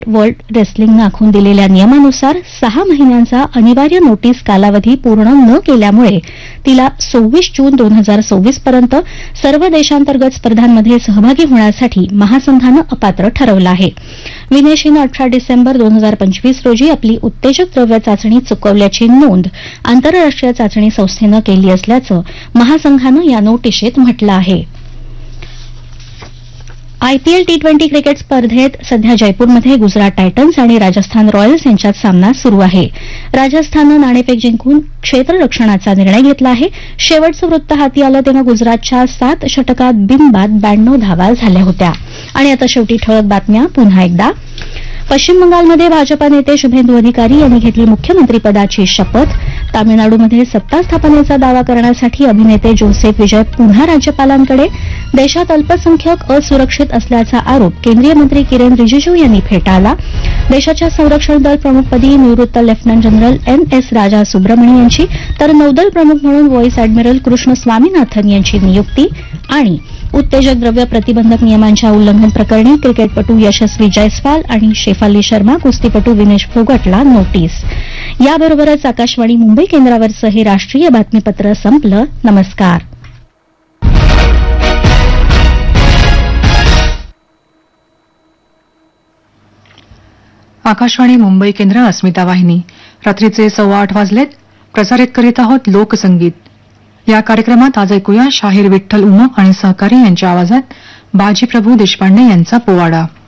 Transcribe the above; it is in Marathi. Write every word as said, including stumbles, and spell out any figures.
वर्ल्ड रेसलिंगनं आखून दिलेल्या नियमानुसार सहा महिन्यांचा अनिवार्य नोटीस कालावधी पूर्ण न केल्यामुळे तिला सव्वीस जून दोन हजार सव्वीस पर्यंत सर्व देशांतर्गत स्पर्धांमध्ये सहभागी होण्यासाठी महासंघानं अपात्र ठरवलं आहे. विनेश हिनं अठरा डिसेंबर दोन हजार पंचवीस रोजी आपली उत्तेजक द्रव्य चाचणी चुकवल्याची नोंद आंतरराष्ट्रीय चाचणी संस्थेनं केली असल्याचं महासंघानं या नोटिशीत म्हटलं आहे. आयपीएल टी ट्वेंटी क्रिकेट स्पर्धेत सध्या जयपूरमध्ये गुजरात टायटन्स आणि राजस्थान रॉयल्स यांच्यात सामना सुरू आहे. राजस्थाननं नाणेफेक जिंकून क्षेत्ररक्षणाचा निर्णय घेतला आहे. शेवटचं वृत्त हाती आलं तेव्हा गुजरातच्या सात षटकात बिनबाद ब्याण्णव धावा झाल्या होत्या. आणि आता शेवटी ठळक बातम्या पुन्हा एकदा. पश्चिम बंगालमध्ये भाजपा नेते शुभेंदू अधिकारी यांनी घेतली मुख्यमंत्रीपदाची शपथ. तामिळनाडूमध्ये सत्ता स्थापनेचा दावा करण्यासाठी अभिनेते जोसेफ विजय पुन्हा राज्यपालांकडे. देशात अल्पसंख्याक असुरक्षित असल्याचा आरोप केंद्रीय मंत्री किरेन रिजिजू यांनी फेटाळला. देशाच्या संरक्षण दल प्रमुखपदी निवृत्त लेफ्टनंट जनरल एन एस राजा सुब्रमणी यांची तर नौदल प्रमुख म्हणून व्हाईस अॅडमिरल कृष्ण स्वामीनाथन यांची नियुक्ती. आणि उत्तेजक द्रव्य प्रतिबंधक नियमांच्या उल्लंघन प्रकरणी क्रिकेटपटू यशस्वी जयस्वाल आणि शेफाली शर्मा कुस्तीपटू विनेश फोगटला नोटीस. याबरोबरच आकाशवाणी मुंबई केंद्रावरचं हे राष्ट्रीय बातमीपत्र संपलं. नमस्कार. आकाशवाणी मुंबई केंद्र अस्मिता वाहिनी. रात्रीचे सव्वा आठ वाजलेत. प्रसारित करीत आहोत लोकसंगीत. या कार्यक्रमात आज ऐकूया शाहीर विठ्ठल उमप आणि सहकारी यांच्या आवाजात बाजीप्रभू देशपांडे यांचा पोवाडा.